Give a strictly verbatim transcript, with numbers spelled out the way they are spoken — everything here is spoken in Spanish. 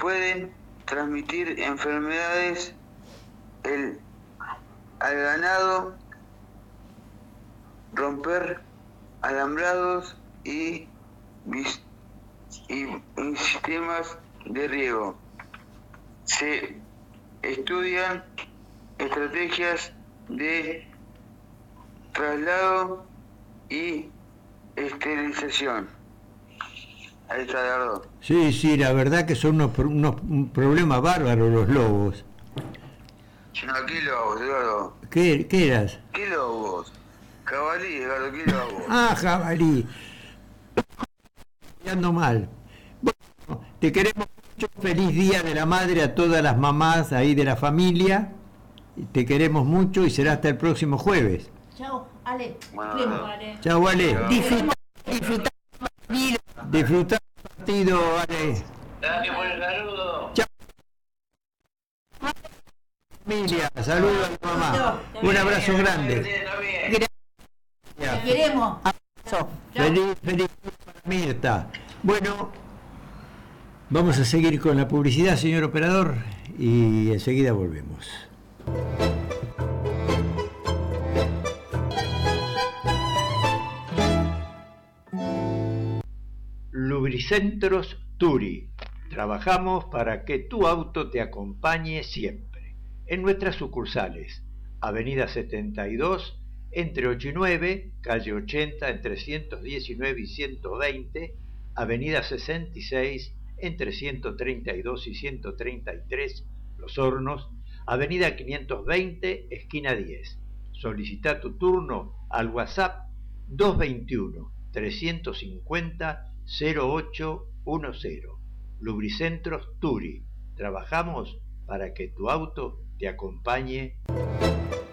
pueden transmitir enfermedades el, al ganado, romper alambrados y, y, y sistemas de riego. Se estudian estrategias de traslado y esterilización. Ahí está, Eduardo. Sí, sí, la verdad que son unos, unos problemas bárbaros los lobos. No, ¿qué lobos, Eduardo? ¿Qué, qué eras? ¿Qué lobos? Jabalí, Eduardo, ¿qué lobos? Ah, jabalí. Ando mal. Bueno, te queremos mucho. Feliz Día de la Madre a todas las mamás ahí de la familia. Te queremos mucho y será hasta el próximo jueves. Chao, Ale. Bueno, Ale. Chao, Ale. Chao. Disfruta, disfruta, disfruta el partido, Ale. Gracias por el saludo. Chao. Familia, saludos a tu mamá. Un abrazo grande. Te queremos. Feliz, feliz para Mirta. Bueno, vamos a seguir con la publicidad, señor operador, y enseguida volvemos. Lubricentros Turi. Trabajamos para que tu auto te acompañe siempre. En nuestras sucursales, Avenida setenta y dos, entre ocho y nueve, calle ochenta entre ciento diecinueve y ciento veinte, Avenida sesenta y seis, entre ciento treinta y dos y ciento treinta y tres, Los Hornos, Avenida quinientos veinte, esquina diez. Solicita tu turno al WhatsApp dos veintiuno, trescientos cincuenta, cero ocho diez. Lubricentros Turi. Trabajamos para que tu auto te acompañe.